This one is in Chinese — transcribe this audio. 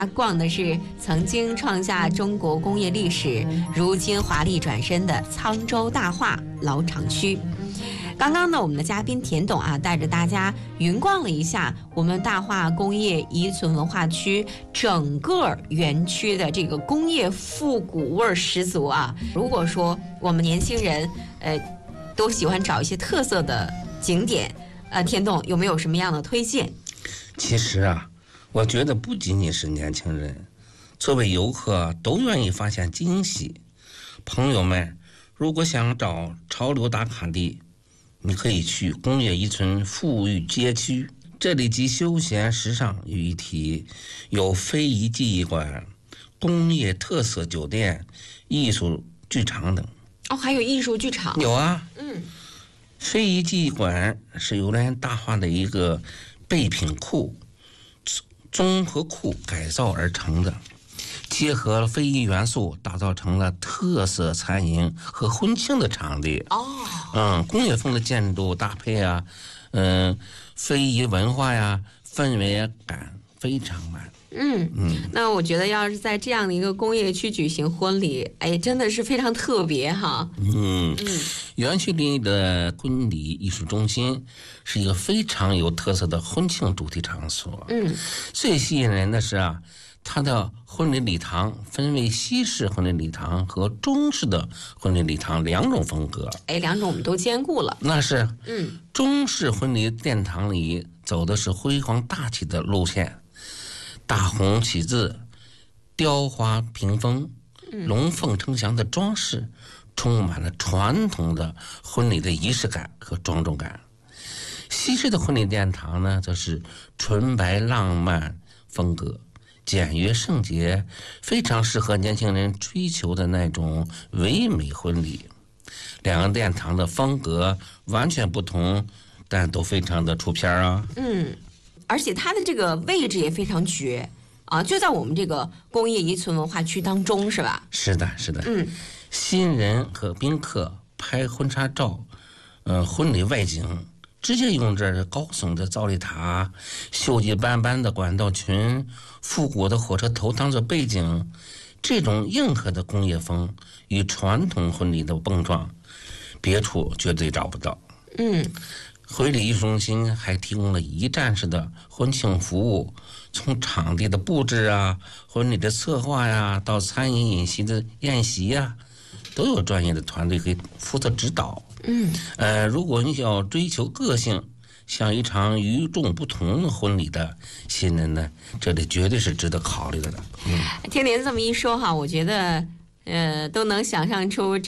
逛的是曾经创下中国工业历史，如今华丽转身的沧州大化老厂区。刚刚呢，我们的嘉宾田董带着大家云逛了一下我们大化工业遗存文化区整个园区的这个工业复古味十足啊。如果说我们年轻人都喜欢找一些特色的景点，田董有没有什么样的推荐？ 其实我觉得不仅仅是年轻人，作为游客都愿意发现惊喜。朋友们，如果想找潮流打卡地，你可以去工业遗存富裕街区，这里集休闲时尚于一体，有非遗记忆馆、工业特色酒店、艺术剧场等。 还有艺术剧场？ 有啊。非遗记忆馆是由来大化的一个备品库综合库改造而成的，结合了非遗元素，打造成了特色餐饮和婚庆的场地。工业风的建筑搭配非遗文化氛围感非常满。 那我觉得要是在这样的一个工业区举行婚礼，真的是非常特别哈。 园区里的婚礼艺术中心是一个非常有特色的婚庆主题场所。最吸引人的是它的婚礼礼堂分为西式婚礼礼堂和中式的婚礼礼堂两种风格。 两种我们都兼顾了。 那是中式婚礼殿堂里走的是辉煌大气的路线，大红旗帜、雕花屏风、龙凤呈祥的装饰，充满了传统的婚礼的仪式感和庄重感。西式的婚礼殿堂呢，则是纯白浪漫风格，简约圣洁，非常适合年轻人追求的那种唯美婚礼。两个殿堂的风格完全不同，但都非常的出片而且它的这个位置也非常绝就在我们这个工业遗存文化区当中，是吧？ 是的。新人和宾客拍婚纱照，婚礼外景直接用这高耸的造礼塔、锈迹斑斑的管道群、复古的火车头当做背景，这种硬核的工业风与传统婚礼的碰撞，别处绝对找不到。婚礼艺术中心还提供了一站式的婚庆服务，从场地的布置婚礼的策划到餐饮饮席的宴席都有专业的团队可以负责指导。如果你要追求个性，像一场与众不同的婚礼的新人呢，这里绝对是值得考虑的。 听您这么一说我觉得都能想象出